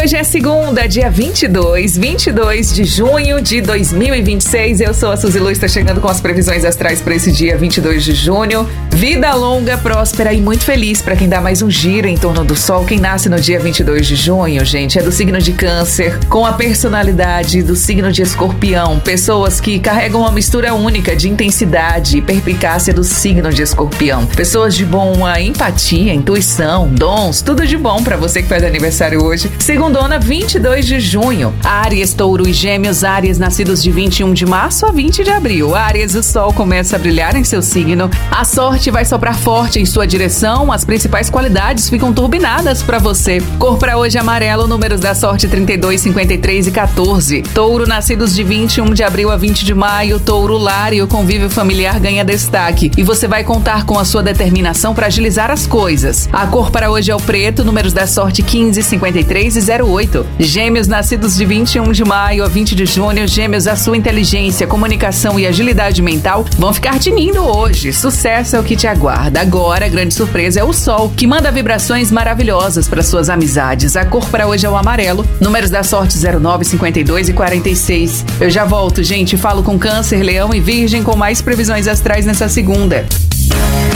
hoje é segunda, dia 22 de junho de 2026. Eu sou a Suzy Lu, está chegando com as previsões astrais para esse dia 22 de junho. Vida longa, próspera e muito feliz para quem dá mais um giro em torno do Sol. Quem nasce no dia 22 de junho, gente, é do signo de Câncer, com a personalidade do signo de Escorpião. Pessoas que carregam uma mistura única de intensidade e perspicácia do signo de Escorpião. Pessoas de boa empatia, intuição, dons, tudo de bom para você que faz aniversário hoje. Segundona, 22 de junho. Áries, Touro e Gêmeos. Áries, nascidos de 21 de março a 20 de abril. Áries, o Sol começa a brilhar em seu signo. A sorte vai soprar forte em sua direção. As principais qualidades ficam turbinadas para você. Cor para hoje amarelo, números da sorte 32, 53 e 14. Touro, nascidos de 21 de abril a 20 de maio. Touro, lar e o convívio familiar ganha destaque. E você vai contar com a sua determinação para agilizar as coisas. A cor para hoje é o preto, números da sorte 15, 53 e 08. Gêmeos, nascidos de 21 de maio a 20 de junho. Gêmeos, a sua inteligência, comunicação e agilidade mental vão ficar tinindo hoje. Sucesso é o que te aguarda. Agora, a grande surpresa é o Sol, que manda vibrações maravilhosas para suas amizades. A cor para hoje é o amarelo, números da sorte 09, 52 e 46. Eu já volto, gente. Falo com Câncer, Leão e Virgem com mais previsões astrais nessa segunda.